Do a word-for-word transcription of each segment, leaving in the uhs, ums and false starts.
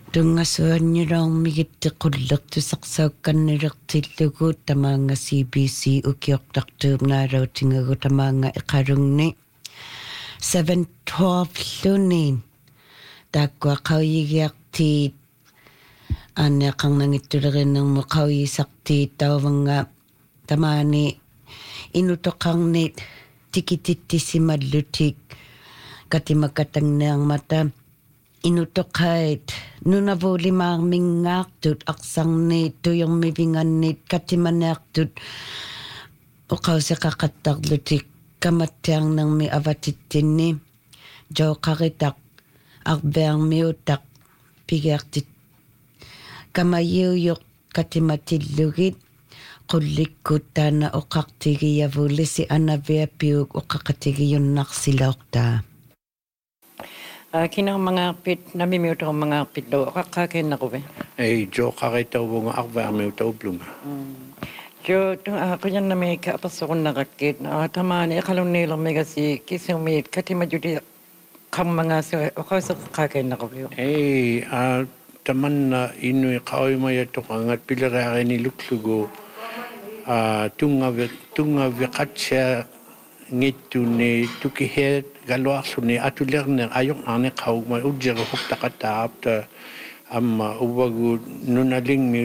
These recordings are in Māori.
Tungassuannilaormigittequllertusaqsaukkannilertilluguut tamaanga C B C ukiortartuumnaalautingagu tamaanga iqalungni seven twelve lunin taakkuaqauyigiartiit aanniaqarnangittulerиннэрму qauyiisartiit tauvanga tamaani inutoqarnit tikitittissimallutik katimakatangnearmata inutoqait nunavuulimaarmingaartut aqsarniit tuyermivingannit katimaneartut oqauseqaqattarlutik kamattiarnermi avatittinni jooqaritaq arvearmiutaq pigiartit kamayiuyoq katimatillugit qullikkut taana oqartigiyavulisi anaviapiuk oqaqatigiyunnarsilaortaa kina mga pit namimiuto mga pitlo kakakin na ko be eh jo kakita ubong arvearmiuta ublunga jo ako yan na may kapasokon na kakit tamani ikalong nilo may kasi kisumit katimajudi kang mga ako sa kakakin na ko be eh taman na inu kaoy maya to kangat pilare ni luklugo tunga tunga vikatsia ngitu ne tukihet galwasuni atulerne ayok ane kau mai ujjero hoktakata apta amma uwagu nunaling mi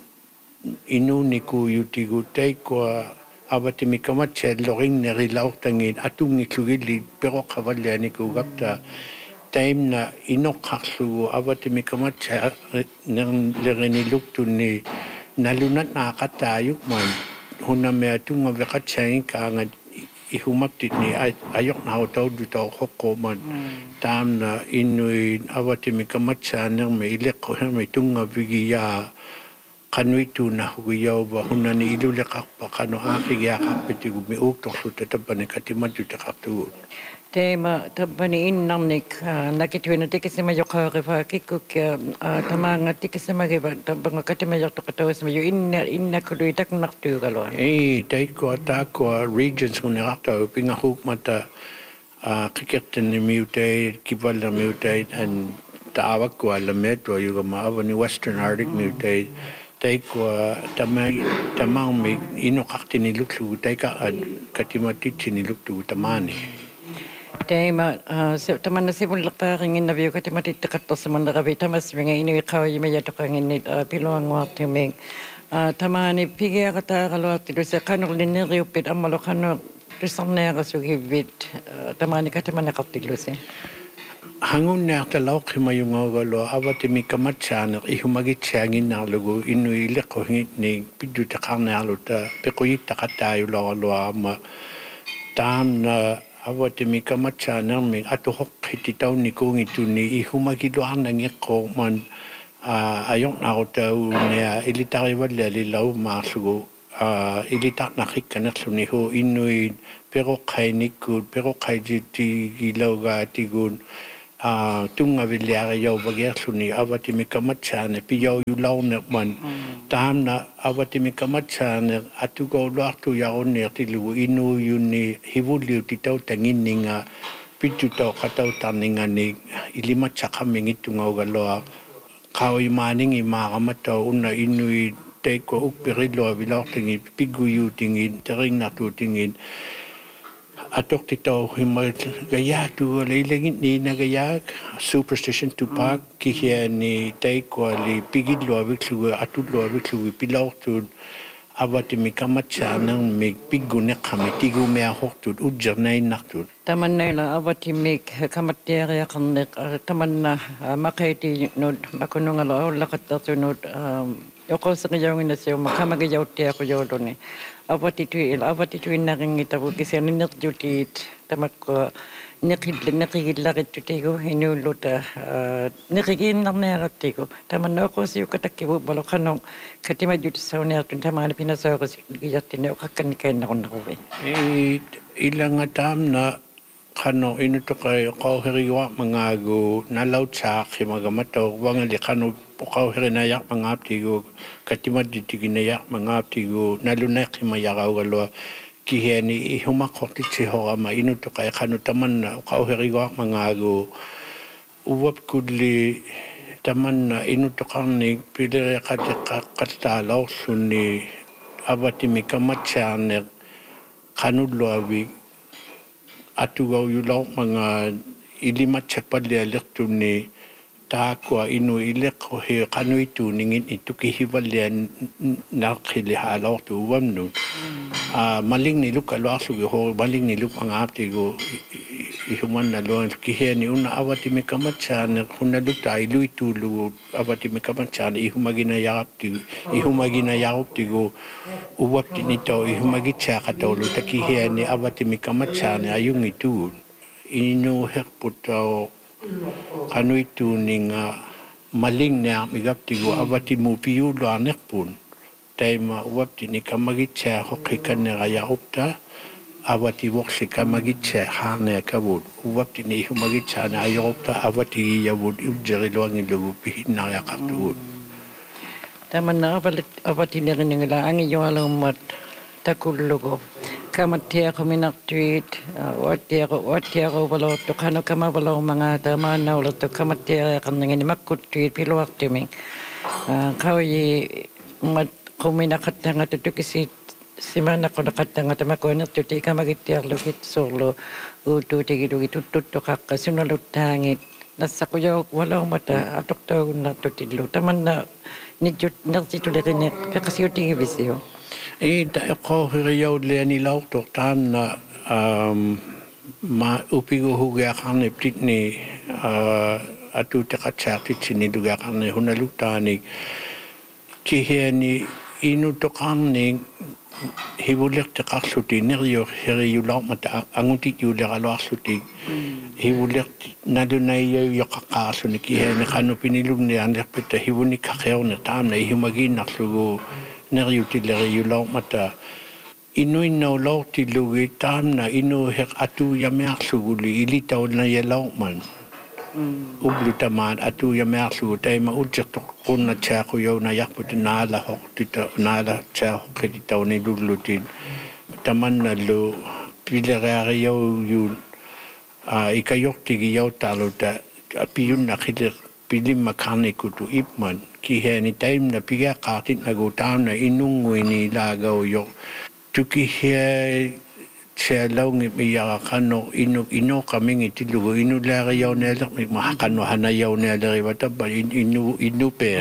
inu niku yutigu taiko abati mi kamatche loring ne rilautangin atungi klugili pero kavalle niku gapta time na inokaklu abati mi kamatche nang lereni luktuni nalunat na katayuk man huname tunga vikatsia inka ihumaptit ni ayok na hotaw dito hoko man tam na inuy awati mi kamatsa nang may ileko may tunga vigiya kanwitu na hugiyaw ba hunan ni ilulekak pa kano akig yakap piti gumi uktok suta tabani katimat yuta kaktuun tema tabani innang nik nakituin na tikisima yung karifa kikuk tamanga tikisima kiba tabang katima yung tukatawas mayo inna inna kuduy tak naktuyo kalwa eh taiko atako regions kung nakaktaw pingahuk mata kikirtin ni mutate kibal na mutate and taawag ko alamet o yung maawa ni Western Arctic mutate taiko tamang tamang may inokakti ni luklu taika at katimatit siniluklu tamani tema taman na sibun lakparingin na biyo kati matitikato sa mga rabi tamas mga inuikaw yung may yatukangin ni piluang watiming tamani pigi akata kalwati do sa kanol liniriupit amalo kanol risang nera sugibit tamani kati manakatilo si hangun na talaw kimayong agalo awati mi kamatsan ihumagit siyangin na lugo inuilik ko ni piduta karnalo ta pekoyit takatayo lalo ama tam na awati mi kamatsa namin ato hok hititaw ni kung ito ni ihumagidoan ng iko man ayong ako taw niya ilitari wala lilaw masugo ilitak nakikanak suniho inuin pero kay nikod pero kay jiti gilaw ga tigun tunga bilyari yaw bagay suni awati mi kamatsa na piyaw yulaw na man tam na awati mi kamatsa na atugaw lakto yaw na tilu inu yun ni hivuliw titaw tangin nga pitu taw kataw taninga ni ilimat sa kaming itungaw galoa kaoy maning imakamataw una inu teko ukpirilo bilaw tingin piguyu tingin tering natu tingin atok titaw himal gayak tu leilengit ni nagayak superstition tupak kihya ni teko li pigidlo abiklu atudlo abiklu pilaw tu awati mi kamatsa nang mi pigunek kami tigu mea hoktud ujernay naktud taman na ila awati mi kamatyari akanek taman na makaiti nod makunong alo lakatatunod yoko sa kayawin na siya makamagayaw tiya ko yaw doon eh awati tuwi ila awati tuwi nakingita ko kasi ninakjutit tamat ko nakidlag nakikidlakit tuti ko hinuluta nakikin lang narat ko taman na ako siya katakibo balo kanong katima juti sa unertun taman na pinasaw ko siya giyatin na kakanikain na ko nakuwi eh ilang atam na kano inuto kay kauhiriwa mga go nalaw sa kimagamato wangali kano pokawhiri na yak mga aptigo katimad diti ginayak mga aptigo nalunak kimayakaw galwa kiheni ihumakoktit si Hokama inuto kay kano taman na kauhiriwa mga go uwap kudli taman na inutukarni pilere kate katalaw suni abati mi kamatsyaner kanudloawi atugaw yulaw mga ilimat sa palyalek ni takwa inu ilek ko he kanu itu ningin itu kihiwalian nakilihalaw tu wamnu maling niluk kalwasu ho maling niluk ang aptigo ihuman na loan kihe ni una awati mi kamatsan kunaluk ta ilu itu lu awati mi kamatsan ihumagina yapti ihumagina yaptigo uwapti nito ihumagitsa katolo takihe ni awati mi kamatsan ayung itu inu hekputaw kanu itu ninga maling na migaptigo awati mo piyo lanek pun tema uwapti ni kamagitsa hokikan na kaya upta awati wokse kamagitsa hane kabud uwapti ni humagitsa na ayopta awati yawud ubjari luang ilugu pihin na yakatugud tama na awati ni rin nila ang iyo alamat takulugo kamatia ko minaktuit watia ko watia ko balo to kano kama balo mga tama na ulo to kamatia kan ngini makuttuit piluak timing kawi mat kuminakat nga to kisi simana ko nakatanga tamako na to ti kamagitia lugit solo utu ti gidu tutut to kakka sunulot hangit nasa ko yaw wala mata atok to na to tidlo taman na nijut na titulerin kasi uting ibisyo e da ko hiriyaw le ni law to tan na um ma upigo huga kan ptit ni atu te kachati chini duga kan hunalutani ki he ni inu to kan ni hibulek te kaksuti neriyo hiriyo law mata anguti yu le alo aksuti hibulek nadunay yo kakaso ni ki he ni kanu pinilug ni andek pita hibuni kakeo na tam na ihumagin naksugo neriyo tilere yu law mata inu ino law tilugi tam na inu hek atu yameak suguli ilitaw na yalaw man ublu taman atu yameak sugu tay maudjak to kun na tsako yaw na yakput naala hok tita naala tsako kititaw ni lulutin taman na lo pilere yaw yun ikayok tigi yaw talo ta piyun na kilir pilim makaniku tu ipman kihe ni time na piga katit na gutam na inungwe ni lagaw yok tuki he siya law ng iya kano inu inu kaming itilugo inu lari yaw nela may mahakano hanayaw nela ribata ba inu inu pe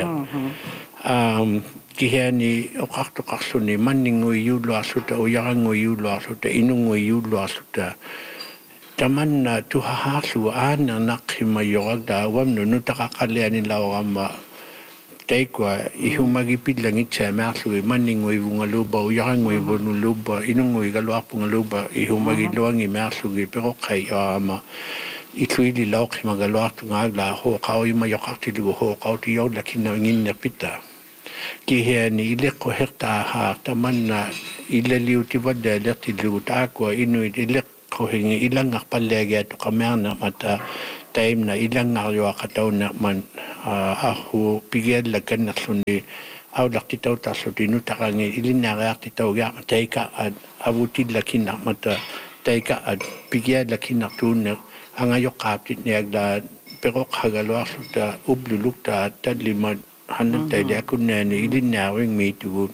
um kihe ni okakto kakso ni maningoy yulo asuta o yakangoy yulo asuta inungoy yulo asuta taman na tuhahasu ana nakhimayo da wam no nutakakalian nila wama taikwa ihumagipid lang itsa masu maningoy bungaluba o yakangoy bunuluba inungoy galwa pungaluba ihumagilawang imasu pero kay ama ituili law kimagalwa tungagla ho kaoy mayakaktilugo ho kao tiyaw lakin na ngin na pita kihe ni ilek ko hekta ha taman na ilaliw tibada lektilugo takwa inu ilek ko hingi ilang akpalege to kamana mata time na ilang ngayo kataw na man ako pigel lagan na sundi aw laktitaw ta sudinu takangi ilin na laktitaw ya taika ad abutid lakin na mata taika ad pigel lakin na tuner ang ayo kapit ni agda pero kagalo suda ubluluk ta tadlimad hanan tay dia kun na ni ilin na wing mi tu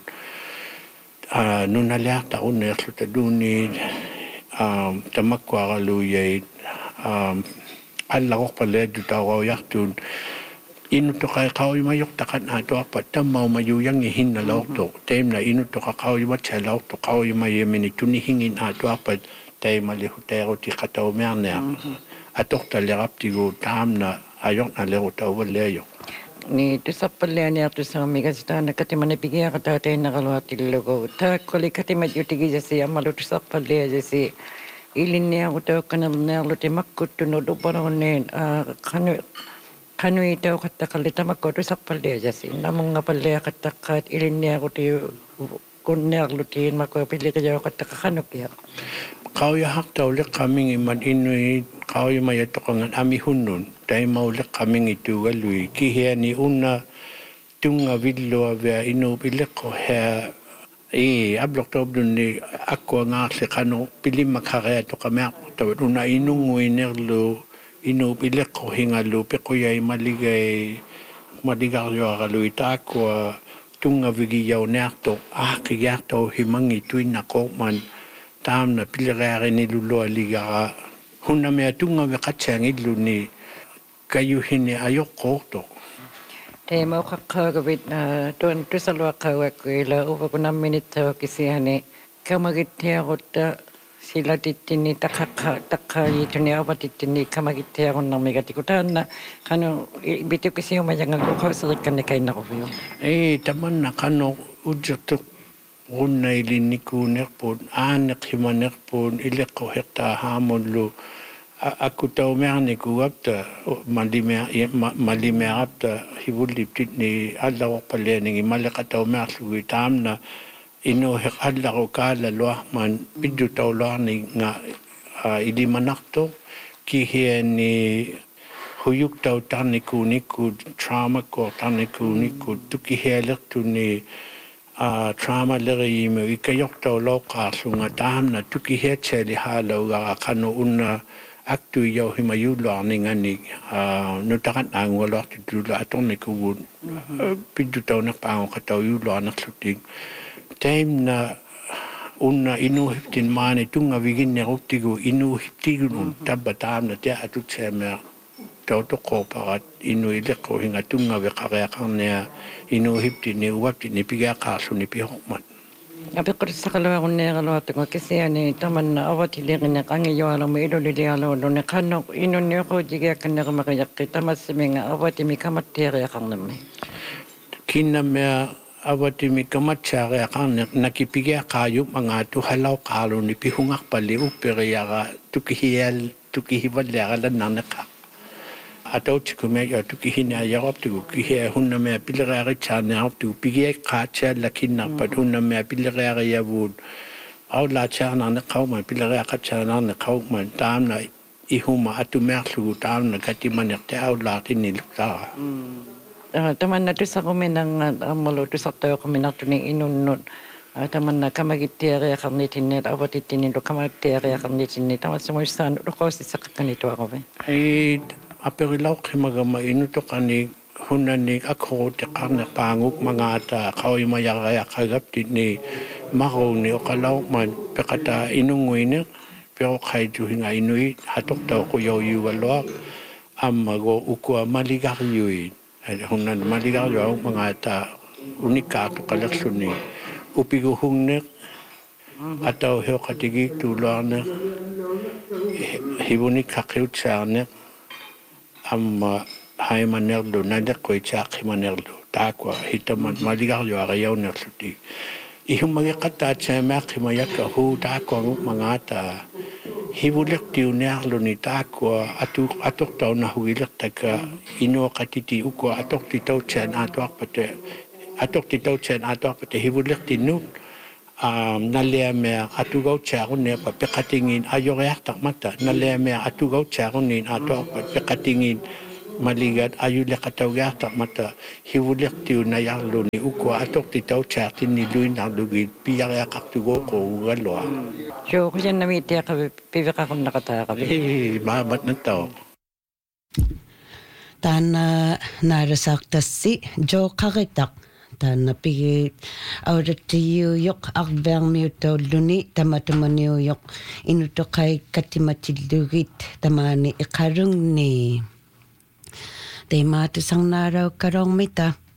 nunalak ta uner suda duni um tamakwa luye um alla ko pala du tawo yaktun inu to kay kaw mayok takan ato apat tamaw mayuyang ihin na law to tem na inu to kaw mat sa law to kaw mayemini tunihingin ato apat tay malihutero ti kataw merner atok talerap ti go tam na ayok na lero taw waleyo ni to sapalya ni ato sa migasita na katimane pigya katatay na kalwati logo ta koli katimat yutigi jasi amalu to sapalya jasi ilin niya ko tayo kanal na lote makkutu no do paranen kanu kanu ito katakalita makkutu sapalya jasi namong nga palya katakat ilin niya ko tayo kunner lutin makapili kayo katakanok ya kau ya hak taw lek kaming iman inu kau ya mayato kangan ami hunun tay maulek kaming itu galui kihe ni una tunga villo ave inu bilek ko he e ablok to dun ni ako nga se kano pilim makare to kamer to una inungo inerlo inu bilek ko hingalo pe ko yai maligay madigarjoara luita ko tunga vigi yau nerto a kiato himangi tuina kokman tamna pilere ni lulo liga hunna me tunga ve katsangi luni kayuhine ayoko to te mo kakagabit na tuan tusalwa kawakila upa kunam minito kisihani kamagitiarota sila titini takaka takali tuni apa titini kamagitiaron na megatikutan na kano bitu kisiyo majangan ko kausarikan ni kain ako yo eh taman na kano ujato unna ili niku nerpon anak hima nerpon ileko hekta hamon aku tahu merne ku apta malime malime apta hibulip ni alla wapalening malaka tahu mersu tamna ino hek alla ko kala loah man pidu tahu loah ni nga idi manakto ki he ni huyuk tahu taniku niku trauma ko taniku niku tuki helek tu ni trauma lere ime ikayok tahu loah kasunga tamna tuki he cheli halo ga kano unna aktu yau himayu learning ani no takan ang wala tu la atong ko won pidu taw na pa ko taw yu lo na shooting time na una inu hiptin mane tunga vigin ne optigo inu hiptigun tabatam na te atu chema taw to ko pa inu ile ko hinga tunga ve kare kan ne inu hiptin ne wapti ne piga ka su ne pi hokman Tapi kalau sekolah aku ni kalau tengok kisah ni taman awak tidak kena kangi jual mau itu dia lalu dan kalau inu ni aku juga kena kemarin kita masih menga awak ini kamat tiada kan nama. Kina me awak ini kamat tiada kan nakipiga kayu mengatu halau kalau ni pihungak balik uperi ya tukihial tukihibal ya kalau nanak. Atau cikume ya tukihina ya waktu kukihe hunna me pilgara chana waktu pigi kaca lakinna pad hunna me pilgara ya wud au la chana na kau ma pilgara kaca na kau ma tam na ihuma atu mersu tam na kati manekte au la tini lukta Taman na tu sa kuminang amalo tu sa tayo kuminang tu ni inunod taman na kamagitiere kami tinit awat itinin do kamagitiere kami tinit taman sa mo san do ko si sa kanito ako be ai aperilau kimagama inuto kani hunani ako te karna panguk mga ata kawai mayakaya kagap ni mako ni okalau man pekata inunguine pero kay juhinga inui hatok tau ko yaw yuwalo amago ukua maligar yui hunan maligar yaw mga ata unika to kalaksuni upigo hungnek atau heo katigi tulane hibunik kakiut sarnek amma hai manerdo nada ko chak manerdo ta ko hitaman maligar yo ara yaw nersuti ihum magi kata chama khimaya ka hu ta ko mangata hibulek ti unerlo ni ta ko atu atok taw na huilek ta ka ino katiti uko atok ti taw chen atok pate atok ti taw chen atok pate hibulek ti nu um nalia me atu go chagun ne pa pekatingin ayo reak tak mata nalia me atu go chagun ni ato pa pekatingin maligat ayu le kataw ga tak mata hiwulek tiu na yarlo ni uko atok ti taw chatin ni luin na lugit piyar ya kaktu go ko galo Jo ko yan nami tiya ka pivika kun nakata ka eh mabat na taw Tana narasaktas jo kakitak Tana pigi auratiyo yok akbang miuto luni tamatumaniyo yok inuto kay katimatilugit tamani ikarung ni. Tay matusang naraw karong mita.